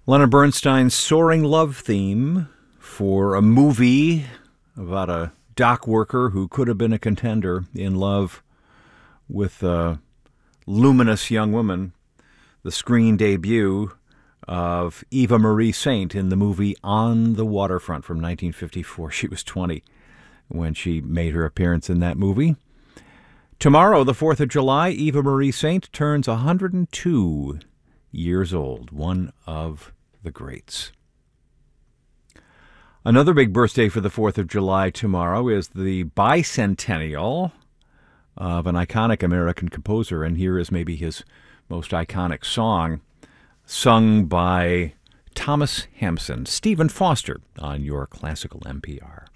Leonard Bernstein's Soaring Love theme for a movie about a dock worker who could have been a contender in love with a luminous young woman. The screen debut of Eva Marie Saint in the movie On the Waterfront from 1954. She was 20 when she made her appearance in that movie. Tomorrow, the 4th of July, Eva Marie Saint turns 102 years old, one of the greats. Another big birthday for the 4th of July tomorrow is the bicentennial of an iconic American composer, and here is maybe his most iconic song, sung by Thomas Hampson. Stephen Foster on your classical NPR.